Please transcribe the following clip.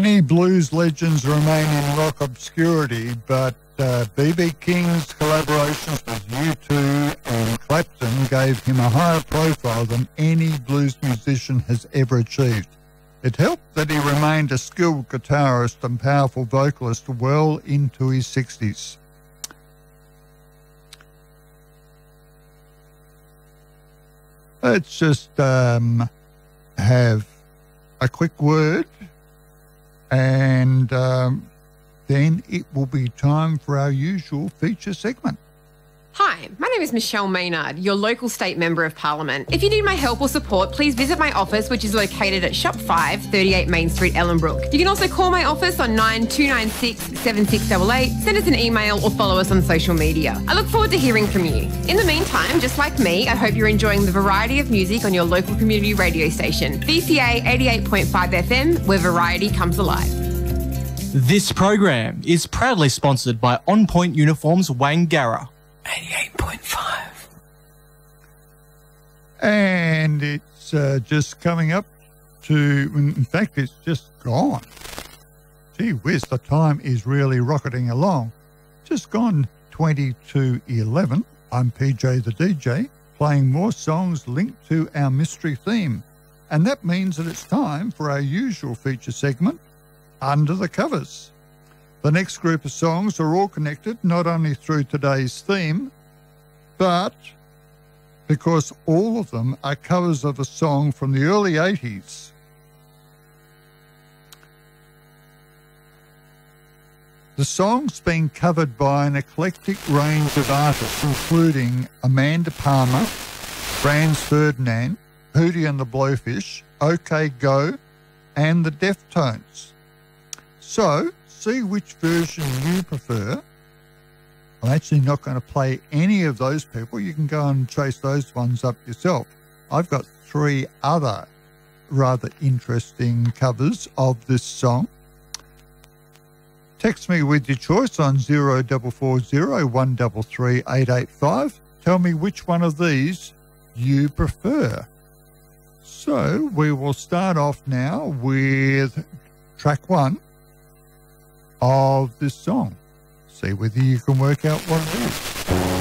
Many blues legends remain in rock obscurity, but B.B. King's collaborations with U2 and Clapton gave him a higher profile than any blues musician has ever achieved. It helped that he remained a skilled guitarist and powerful vocalist well into his 60s. Let's just have a quick word, and then it will be time for our usual feature segment. Hi, my name is Michelle Maynard, your local state member of Parliament. If you need my help or support, please visit my office, which is located at Shop 5, 38 Main Street, Ellenbrook. You can also call my office on 9296 7688, send us an email or follow us on social media. I look forward to hearing from you. In the meantime, just like me, I hope you're enjoying the variety of music on your local community radio station, VCA 88.5 FM, where variety comes alive. This program is proudly sponsored by On Point Uniforms Wangara. 88.5. And it's just coming up to, in fact, it's just gone. Gee whiz, the time is really rocketing along. Just gone 22:11. I'm PJ the DJ, playing more songs linked to our mystery theme. And that means that it's time for our usual feature segment, Under the Covers. The next group of songs are all connected, not only through today's theme, but because all of them are covers of a song from the early 80s. The song's been covered by an eclectic range of artists, including Amanda Palmer, Franz Ferdinand, Hootie and the Blowfish, OK Go, and the Deftones. So, see which version you prefer. I'm actually not going to play any of those people. You can go and trace those ones up yourself. I've got 3 other rather interesting covers of this song. Text me with your choice on 0440 133 885. Tell me which one of these you prefer. So we will start off now with track 1 of this song. See whether you can work out what it is.